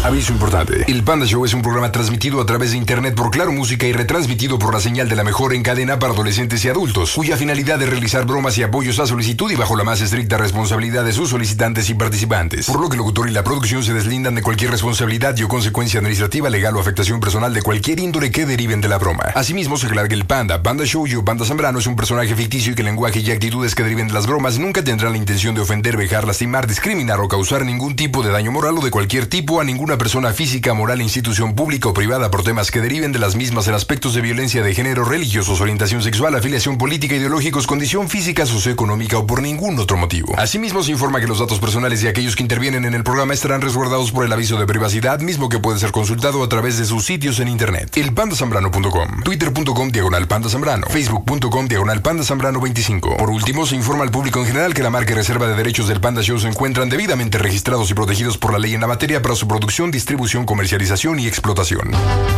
Aviso importante. El Panda Show es un programa transmitido a través de internet por Claro Música y retransmitido por la señal de la mejor en cadena para adolescentes y adultos, cuya finalidad es realizar bromas y apoyos a solicitud y bajo la más estricta responsabilidad de sus solicitantes y participantes. Por lo que el locutor y la producción se deslindan de cualquier responsabilidad y o consecuencia administrativa, legal o afectación personal de cualquier índole que deriven de la broma. Asimismo, se aclara que el Panda Show y Panda Zambrano es un personaje ficticio y que el lenguaje y actitudes que deriven de las bromas nunca tendrán la intención de ofender, vejar, lastimar, discriminar o causar ningún tipo de daño moral o de cualquier tipo a ninguna persona física, moral, institución pública o privada por temas que deriven de las mismas en aspectos de violencia de género, religiosos, orientación sexual, afiliación política, ideológicos, condición física, socioeconómica o por ningún otro motivo. Asimismo, se informa que los datos personales de aquellos que intervienen en el programa estarán resguardados por el aviso de privacidad, mismo que puede ser consultado a través de sus sitios en internet. elpandazambrano.com, twitter.com/Panda Zambrano, facebook.com/Panda Zambrano 25. Por último, se informa al público en general que la marca y reserva de derechos del Panda Show se encuentran debidamente registrados y protegidos por la ley en la materia para su producción, distribución, comercialización y explotación.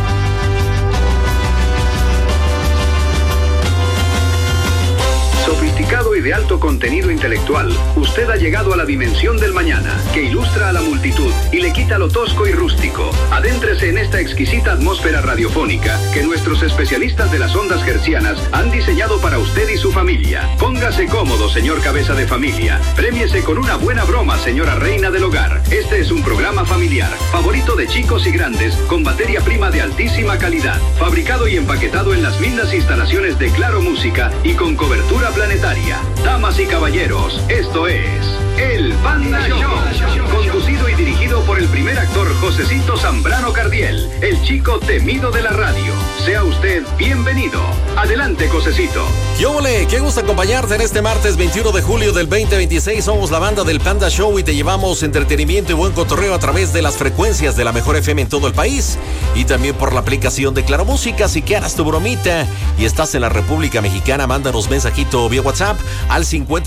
Sofisticado y de alto contenido intelectual, usted ha llegado a la dimensión del mañana, que ilustra a la multitud y le quita lo tosco y rústico. Adéntrese en esta exquisita atmósfera radiofónica que nuestros especialistas de las ondas hertzianas han diseñado para usted y su familia. Póngase cómodo, señor cabeza de familia. Prémiese con una buena broma, señora reina del hogar. Este es un programa familiar, favorito de chicos y grandes, con materia prima de altísima calidad, fabricado y empaquetado en las mismas instalaciones de Claro Música y con cobertura planetaria. Damas y caballeros, esto es El Panda Show, conducido y dirigido por el primer actor Josecito Zambrano Cardiel, el chico temido de la radio. Sea usted bienvenido. Adelante, Josecito. ¡Yómole! ¡Qué gusto acompañarte en este martes 21 de julio del 2026! Somos la banda del Panda Show y te llevamos entretenimiento y buen cotorreo a través de las frecuencias de la mejor FM en todo el país y también por la aplicación de Claro Música. Si quieras tu bromita y estás en la República Mexicana, mándanos mensajito vía WhatsApp al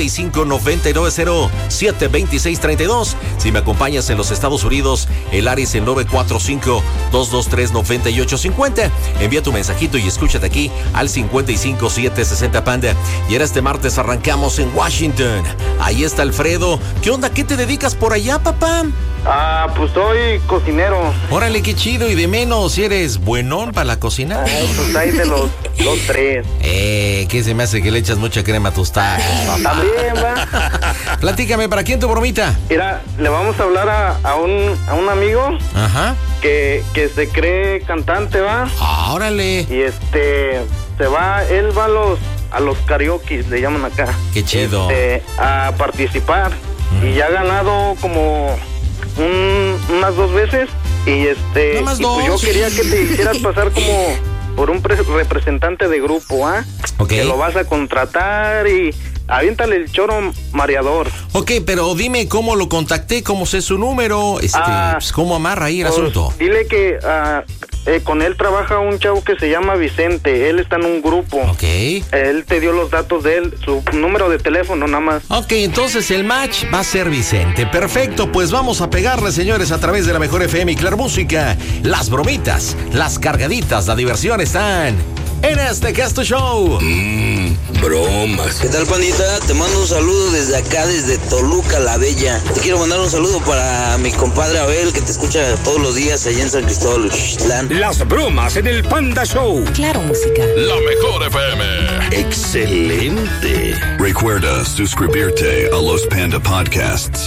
55-990-726-32. Si me acompañas en los Estados Unidos, el área es el 945-223-9850. Envía tu mensajito y escúchate aquí al 55-760 Panda. Y ahora este martes arrancamos en Washington. Ahí está Alfredo. ¿Qué onda? ¿Qué te dedicas por allá, papá? Pues soy cocinero. Órale, qué chido. Y de menos, si eres buenón para la cocina. Pues hay de los tres. ¿Qué se me hace que le echas mucha crema a tus tacos, papá? También, va. Platícame, ¿para quién tu bromita? Mira, le vamos a hablar a un amigo. Ajá. Que se cree cantante, va. Órale. Y él va a los karaoke, le llaman acá. Qué chido. A participar. Y ya ha ganado como unas 2 veces. Y más y dos. Pues yo quería que te hicieras pasar como por un representante de grupo, ¿ah? Okay. Que lo vas a contratar y aviéntale el choro mareador. Ok, pero dime cómo lo contacté, cómo sé su número, pues, cómo amarra ahí el asunto. Dile que con él trabaja un chavo que se llama Vicente, él está en un grupo. Ok. Él te dio los datos de él, su número de teléfono nada más. Ok, entonces el match va a ser Vicente. Perfecto, pues vamos a pegarle, señores, a través de la mejor FM y Claro Música. Las bromitas, las cargaditas, la diversión están en este que es tu show. Bromas. ¿Qué tal, pandita? Te mando un saludo desde acá, desde Toluca la Bella. Te quiero mandar un saludo para mi compadre Abel, que te escucha todos los días allá en San Cristóbal, Uxtlán. Las bromas en el Panda Show. Claro Música. La mejor FM. Excelente. Recuerda suscribirte a los Panda Podcasts.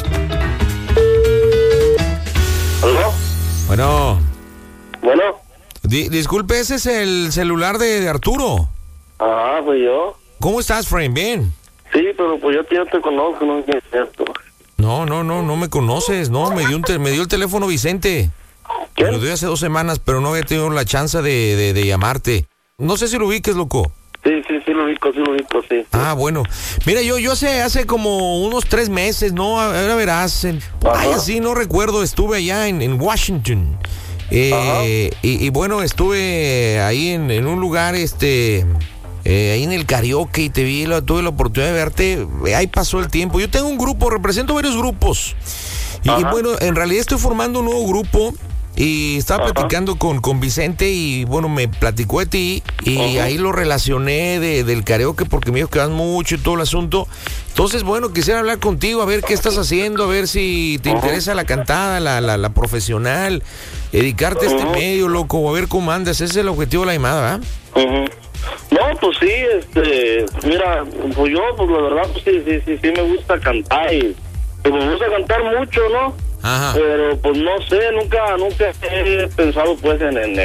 ¿Aló? Bueno. Bueno. Disculpe, ese es el celular de Arturo. Pues yo. ¿Cómo estás, friend? ¿Bien? Sí, pero pues yo te conozco, no es cierto. No me conoces, no, me dio el teléfono Vicente. ¿Qué? Me lo dio hace 2 semanas, pero no había tenido la chance de llamarte. No sé si lo ubiques, loco. Sí, lo ubico, sí. Bueno. Mira, yo hace como unos 3 meses, ¿no? Ahora verás, así no recuerdo, estuve allá en Washington. Y bueno, estuve ahí en un lugar, ahí en el karaoke y tuve la oportunidad de verte. Ahí pasó el tiempo. Yo tengo un grupo, represento varios grupos. Y bueno, en realidad estoy formando un nuevo grupo y estaba platicando con Vicente y bueno, me platicó de ti y ahí lo relacioné del karaoke porque me dijo que vas mucho y todo el asunto. Entonces, bueno, quisiera hablar contigo, a ver qué estás haciendo, a ver si te interesa la cantada, la profesional, dedicarte a este medio, loco, a ver cómo andas. Ese es el objetivo de la llamada, ¿verdad? No, pues sí, mira, pues yo, pues la verdad, pues sí me gusta cantar y pues me gusta cantar mucho, ¿no? Ajá. Pero pues no sé, nunca he pensado pues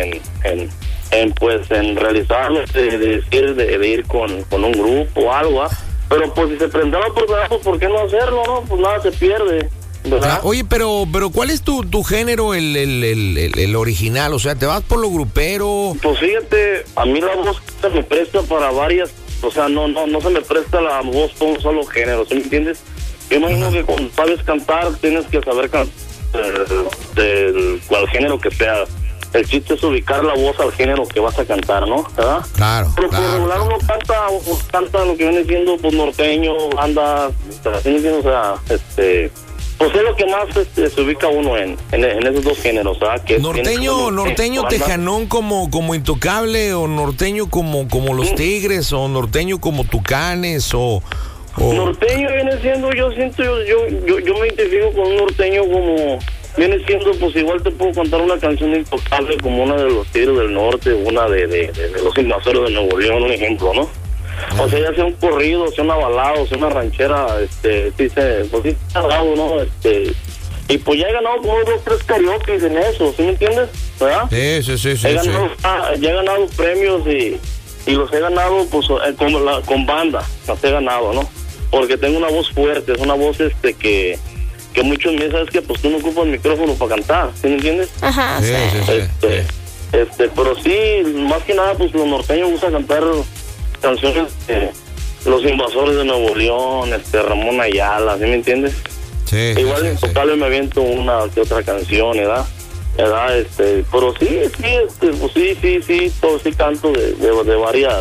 en realizarlo, de ir con un grupo o algo, ¿ah? Pero pues si se prende la oportunidad, pues ¿por qué no hacerlo, no? Pues nada se pierde, ¿verdad? Oye, pero ¿cuál es tu género, el original? O sea, ¿te vas por lo grupero? Pues fíjate, a mí la voz se me presta para varias, o sea, no se me presta la voz por un solo género, ¿sí me entiendes? Yo imagino que cuando sabes cantar, tienes que saber cantar del cual género que sea. El chiste es ubicar la voz al género que vas a cantar, ¿no? ¿Verdad? Claro. Pero por regular uno canta lo que viene siendo pues norteño, banda, ¿sí me entiendes? O sea, pues es lo que más se ubica uno en esos dos géneros, ¿verdad? Que norteño tejanón como Intocable, o norteño como los Tigres, o norteño como Tucanes, o norteño viene siendo, yo me identifico con un norteño como viene siendo, pues igual te puedo contar una canción Intocable como una de los Tigres del Norte, una de los Invasores de Nuevo León, un ejemplo, ¿no? O sea, ya sea un corrido, sea una balada, sea una ranchera, sí ha dado, ¿no? Y pues ya he ganado como 2 o 3 karaoke en eso, ¿sí me entiendes? ¿Verdad? Sí. Ya he ganado premios y los he ganado pues con banda, los he ganado, ¿no? Porque tengo una voz fuerte, es una voz que muchos me sabes que pues tú no ocupas el micrófono para cantar, ¿sí me entiendes? Ajá, sí. Pero sí, más que nada pues los norteños gustan cantar canciones Los Invasores de Nuevo León, Ramón Ayala, ¿sí me entiendes? Sí. Igual en total me aviento una que otra canción, ¿verdad? Pero sí, todo sí canto de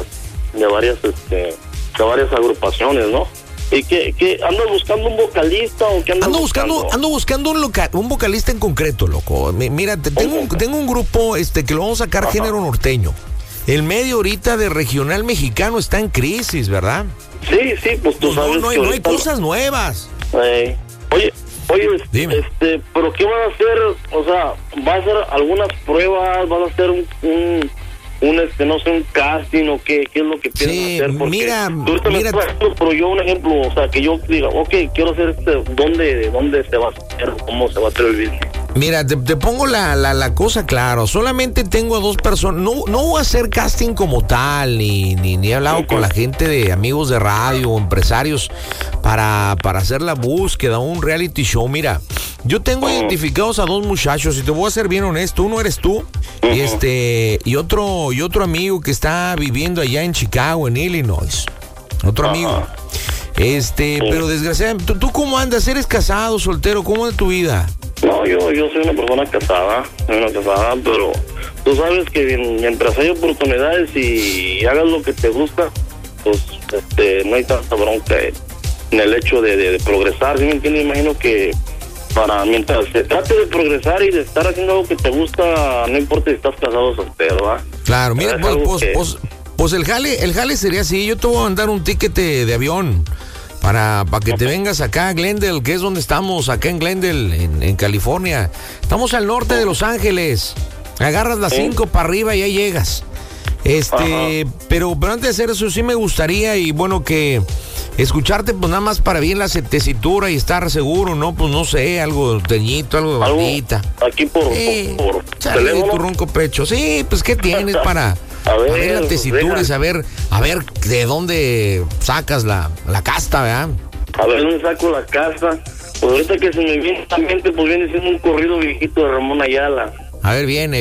varias agrupaciones, ¿no? ¿Y qué andas buscando un vocalista o qué andas buscando? Ando buscando un vocalista en concreto, loco. Mira, tengo un grupo que lo vamos a sacar género norteño. El medio ahorita de regional mexicano está en crisis, ¿verdad? Sí, pues tú sabes no hay cosas nuevas. Oye, dime. ¿Pero qué van a hacer? O sea, ¿va a hacer algunas pruebas? ¿Van a hacer un no sé, un casting o qué es lo que piensan hacer? Porque mira, pero yo un ejemplo, o sea, que yo diga, quiero hacer ¿dónde se va a hacer? ¿Cómo se va a hacer el business? Mira, te pongo la cosa claro. Solamente tengo a 2 personas. No voy a hacer casting como tal, ni he hablado con la gente de amigos de radio o empresarios para hacer la búsqueda, un reality show. Mira, yo tengo identificados a 2 muchachos y te voy a ser bien honesto. Uno eres tú y otro amigo que está viviendo allá en Chicago, en Illinois. Otro amigo. Pero desgraciadamente, ¿tú cómo andas? ¿Eres casado, soltero? ¿Cómo es tu vida? No, yo soy una persona casada, pero tú sabes que mientras hay oportunidades y hagas lo que te gusta, pues no hay tanta bronca en el hecho de progresar, ¿sí me entiendes? Imagino que mientras se trate de progresar y de estar haciendo algo que te gusta, no importa si estás casado o soltero, ¿verdad? Claro, mira, pues el jale sería así. Yo te voy a mandar un ticket de avión para que te vengas acá a Glendale, que es donde estamos, acá en Glendale, en California. Estamos al norte de Los Ángeles. Agarras las 5 para arriba y ahí llegas. Pero antes de hacer eso sí me gustaría, y bueno, que escucharte pues nada más para bien la tesitura y estar seguro, ¿no? Pues no sé, algo teñito, algo de barbita. Aquí por tu ronco pecho. Sí, pues ¿qué tienes para ver la tesitura y saber de dónde sacas la casta, ¿verdad? A ver dónde saco la casta. Pues ahorita que se me viene a la mente, pues viene siendo un corrido viejito de Ramón Ayala. A ver, viene.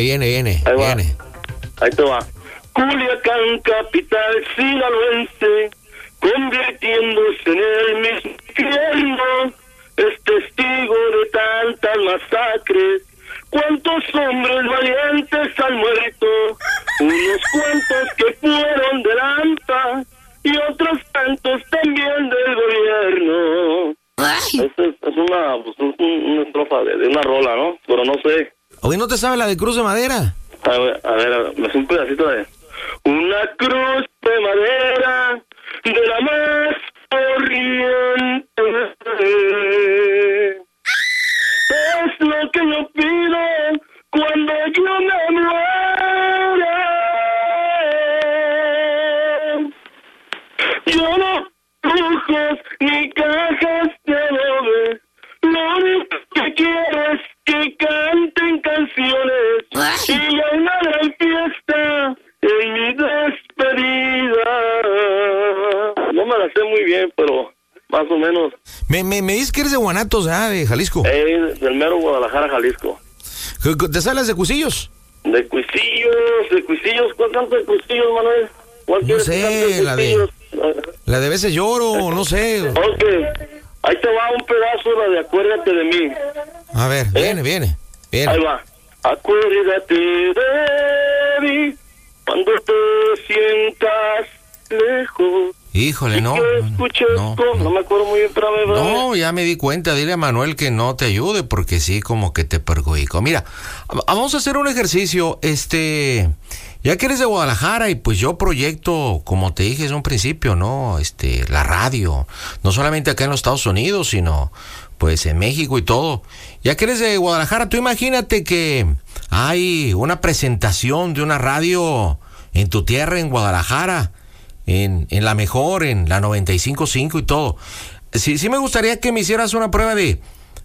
Ahí te va. Culiacán, capital sinaloense, convirtiéndose en el mismo infierno, es testigo de tantas masacres. ¿Cuántos hombres valientes han muerto? Unos cuantos que fueron de Lampa y otros tantos también del gobierno. Es una estrofa de una rola, ¿no? Pero no sé Oye, ¿no te sabes la de Cruz de Madera? A ver, me hace un pedacito de... Una cruz de madera de la más corriente es lo que yo pido cuando yo me muera. Yo no brujos ni cajas de adobe, lo único que quiero es que canten canciones y hay una gran fiesta en mi despedida. No me la sé muy bien, pero más o menos. Me dices que eres de Guanatos, de Jalisco. Del mero Guadalajara, Jalisco. ¿Te sales de Cuisillos? De Cuisillos. ¿Cuál canto de Cuisillos, Manuel? No sé, la de Veces Lloro, no sé. Ok, ahí te va un pedazo, la de Acuérdate de mí. A ver, viene. Ahí va. Acuérdate de mí cuando te sientas lejos. Híjole, no me acuerdo muy bien, pero no, ya me di cuenta. Dile a Manuel que no te ayude porque sí, como que te perjudico. Mira, vamos a hacer un ejercicio. Ya que eres de Guadalajara y pues yo proyecto, como te dije en un principio, ¿no? La radio, no solamente acá en los Estados Unidos, sino pues en México y todo. Ya que eres de Guadalajara, tú imagínate que hay una presentación de una radio en tu tierra, en Guadalajara, en la mejor, en la 95.5 y todo. Sí me gustaría que me hicieras una prueba de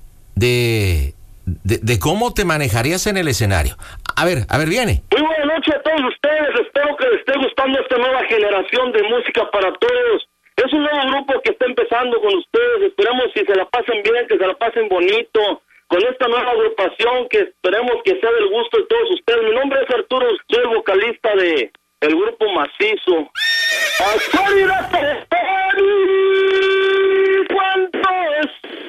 cómo te manejarías en el escenario. A ver, viene. Muy buenas noches a todos ustedes. Espero que les esté gustando esta nueva generación de música para todos. Es un nuevo grupo que está empezando con ustedes. Esperemos que se la pasen bien, que se la pasen bonito con esta nueva agrupación que esperemos que sea del gusto de todos ustedes. Mi nombre es Arturo, soy el vocalista de el grupo Macizo. Acuérdate de mí cuánto es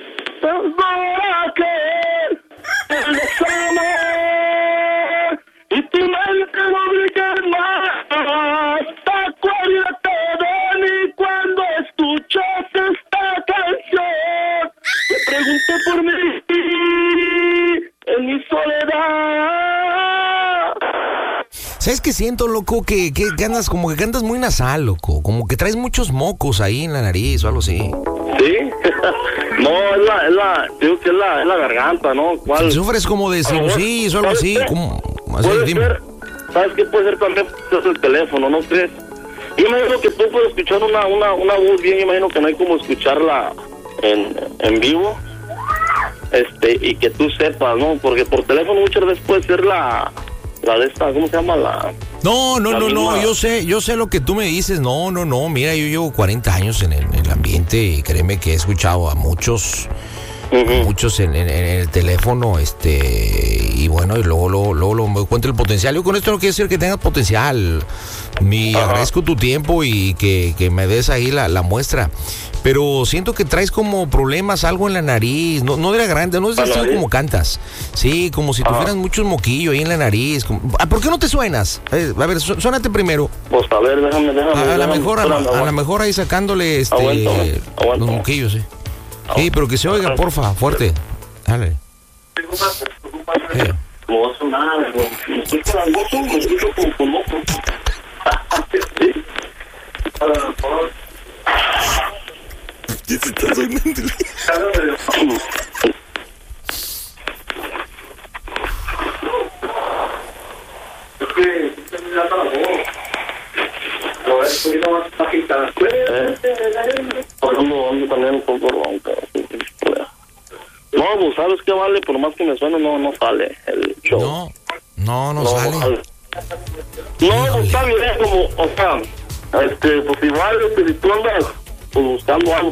que el desamor y tu mente no brilla más. Acuérdate de mí cuando escuchas esta canción. Te pregunto por mí en mi soledad. ¿Sabes qué siento, loco? Que andas como que cantas muy nasal, loco. Como que traes muchos mocos ahí en la nariz o algo así. ¿Sí? No, digo que es la garganta, ¿no? ¿Cuál? ¿Sufres como de sinusitis o algo así? Puede ser, ¿sabes qué puede ser también? Es el teléfono, ¿no crees? Yo imagino que tú puedes escuchar una voz bien, imagino que no hay como escucharla en vivo. Y que tú sepas, ¿no? Porque por teléfono muchas veces puede ser la de esta, ¿cómo se llama? No, yo sé lo que tú me dices. No, mira, yo llevo 40 años en el ambiente y créeme que he escuchado a muchos en el teléfono, y bueno, y luego me cuento el potencial. Yo con esto no quiero decir que tengas potencial. Agradezco tu tiempo y que me des ahí la muestra. Pero siento que traes como problemas, algo en la nariz, no de la garganta, no es así como cantas. Sí, como si tuvieras muchos moquillos ahí en la nariz. ¿Por qué no te suenas? A ver, suénate primero. Pues a ver, déjame. A lo mejor ahí sacándole los moquillos, sí. Sí, pero que se oiga, porfa, fuerte. Dale. No hace nada, me escucho la voz, me escucho con moco. ¿Qué se está oyendo? Es que estoy mirando la voz. Lo ves un poquito más agitada. Hablando también un poco ronca. No, pues sabes qué vale, por más que me suene no sale el show. No sale. No, pues está bien, como, o sea, pues igual, si tú andas pues buscando algo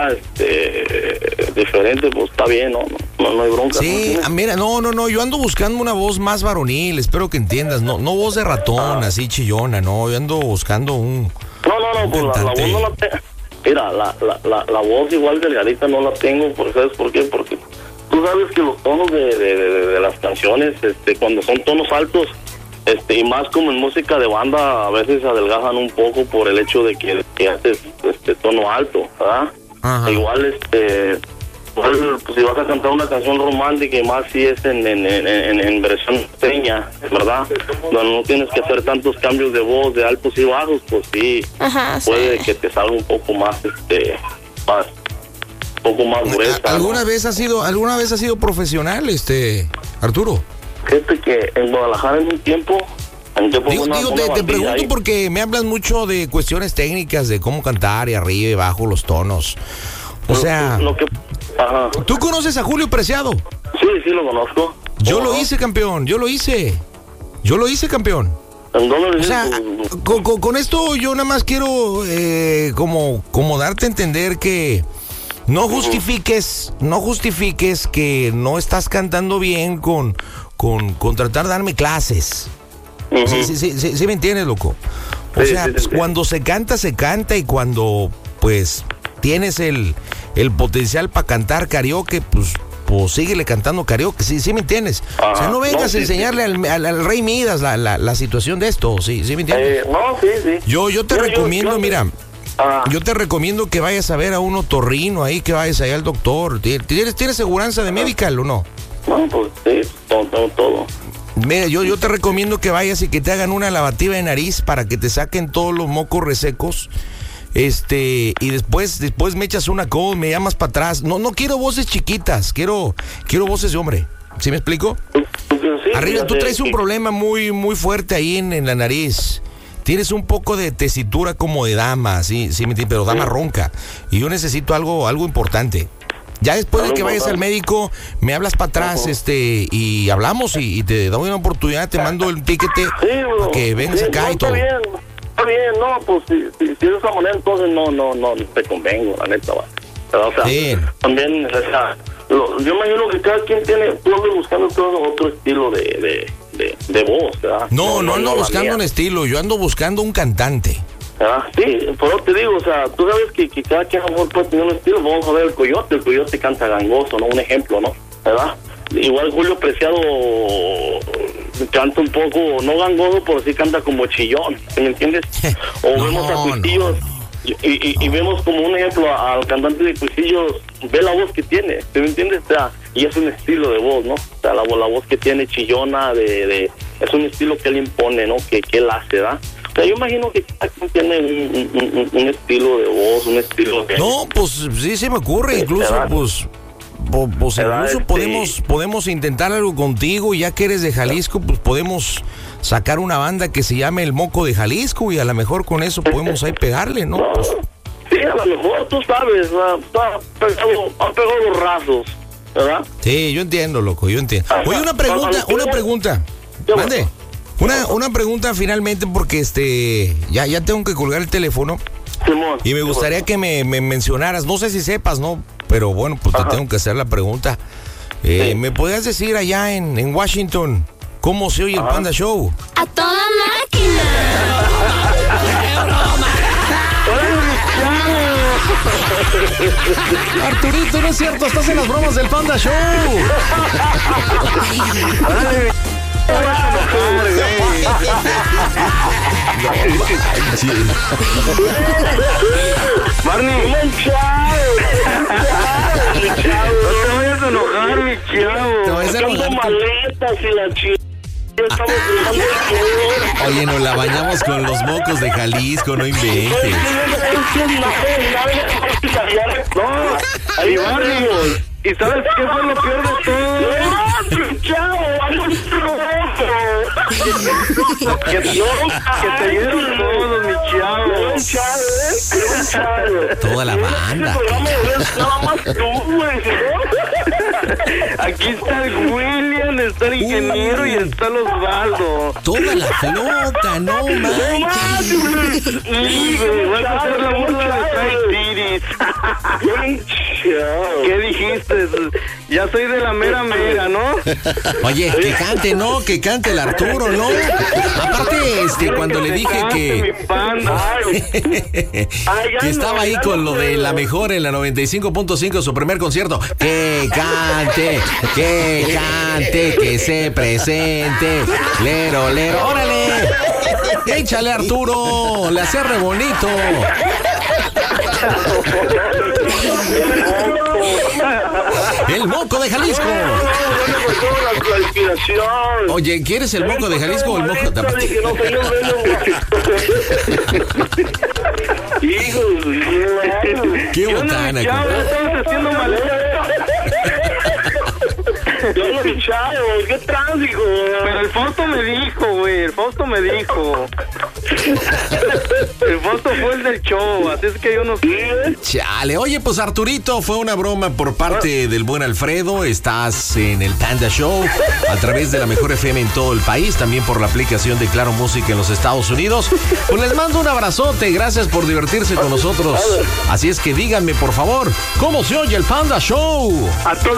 diferente, pues está bien, no hay bronca. Sí, ¿no? Mira, no, yo ando buscando una voz más varonil, espero que entiendas, no voz de ratón, así chillona, no, yo ando buscando un... No, pues la voz no la tengo. Mira, la voz igual delgadita no la tengo, ¿sabes por qué? Porque tú sabes que los tonos de las canciones, cuando son tonos altos, y más como en música de banda, a veces adelgazan un poco por el hecho de que haces tono alto, ¿verdad? Ajá. Igual, pues si vas a cantar una canción romántica y más si es en versión norteña, ¿verdad? Donde no tienes que hacer tantos cambios de voz, de altos y bajos, pues sí, puede que te salga un poco más, un poco más gruesa. ¿Alguna vez ha sido profesional, Arturo? Fíjate que en Guadalajara en un tiempo... Te pregunto porque me hablas mucho de cuestiones técnicas, de cómo cantar y arriba y abajo los tonos. O sea, ¿tú conoces a Julio Preciado? Sí, lo conozco. Yo lo hice, campeón, yo lo hice, O sea, con esto yo nada más quiero como darte a entender que no justifiques que no estás cantando bien con tratar de darme clases. Sí, me entiendes, loco. O sea, pues, cuando se canta y cuando pues tienes el potencial para cantar karaoke, pues síguele cantando karaoke, sí me entiendes. O sea, no vengas a enseñarle al Rey Midas la situación de esto, sí me entiendes. Sí. Yo te recomiendo, mira, yo te recomiendo que vayas a ver a un otorrino ahí, que vayas allá al doctor. ¿Tienes seguranza de medical o no? No, pues sí, todo. Mira, yo te recomiendo que vayas y que te hagan una lavativa de nariz para que te saquen todos los mocos resecos. Y después me echas una cold, me llamas para atrás. No quiero voces chiquitas, quiero voces de hombre. ¿Sí me explico? Arriba, tú traes un problema muy, muy fuerte ahí en la nariz. Tienes un poco de tesitura como de dama, sí me entiendes, pero dama ronca. Y yo necesito algo importante. Ya después de que vayas al médico, me hablas para atrás, y hablamos y te doy una oportunidad, te mando el tiquete para que vengas acá y todo. Está bien, no, pues si de esa manera entonces no te convengo, la neta, va. O sea, también, o sea, yo imagino que cada quien tiene, tú andas buscando todo otro estilo de voz, ¿verdad? No ando buscando un estilo, yo ando buscando un cantante. Sí, por eso te digo, o sea, tú sabes que cada quien a lo mejor puede tener un estilo. Vamos a ver el Coyote canta gangoso, ¿no? Un ejemplo, ¿no? ¿Verdad? Igual Julio Preciado canta un poco, no gangoso, pero sí canta como chillón, ¿me entiendes? O vemos a Cuisillos y vemos como un ejemplo al cantante de Cuisillos, ve la voz que tiene, ¿me entiendes? O sea, y es un estilo de voz, ¿no? O sea, la voz que tiene chillona, es un estilo que él impone, ¿no? Que él hace, ¿verdad? O sea, yo imagino que cada quien tiene un estilo de voz, un estilo de... No, pues sí se me ocurre, incluso, pues incluso podemos intentar algo contigo, ya que eres de Jalisco, pues podemos sacar una banda que se llame El Moco de Jalisco y a lo mejor con eso podemos ahí pegarle, ¿no? No, pues, sí, a lo mejor, tú sabes, han pegado los rasos, ¿verdad? Sí, yo entiendo, loco, yo entiendo. Oye, una pregunta. ¿Mande? Una pregunta finalmente, porque ya tengo que colgar el teléfono. Simón, y me gustaría que me mencionaras, no sé si sepas, ¿no? Pero bueno, pues te tengo que hacer la pregunta. ¿Me podrías decir allá en Washington cómo se oye el Panda Show? ¡A toda máquina! Arturito, no es cierto, estás en las bromas del Panda Show. Barney, no te vayas a enojar, mi chavo. Te vayas a enojar. Maletas y la chica. Oye, nos la bañamos con los mocos de Jalisco, no inventes. No, ahí Barney. ¿Y sabes qué fue lo peor de todo? Que te dieron todos, mi chavo. Toda la banda. Nada más tú, güey. Aquí está el William, está el ingeniero y está el Osvaldo. Toda la flota, no manches. Vas a hacer la burla de Ty Tiris. ¿Qué dijiste? Ya soy de la mera, ¿no? Oye, que cante, ¿no? Que cante el Arturo, ¿no? Aparte, cuando le dije que estaba ahí con lo de la mejor en la 95.5, su primer concierto. Que cante, que se presente. Lero, órale. Échale, Arturo, le hace re bonito. El moco de Jalisco. Oye, ¿quieres el moco de Jalisco o el moco de Qué botana. Yo lo escuchado, qué tránsito. Pero el Fausto me dijo, güey, el Fausto fue el del show, así es que yo no sé. Chale, oye, pues Arturito, fue una broma por parte del buen Alfredo. Estás en el Panda Show a través de la Mejor FM en todo el país, también por la aplicación de Claro Música en los Estados Unidos. Pues les mando un abrazote, gracias por divertirse con nosotros. Así es que díganme, por favor, ¿cómo se oye el Panda Show? A todo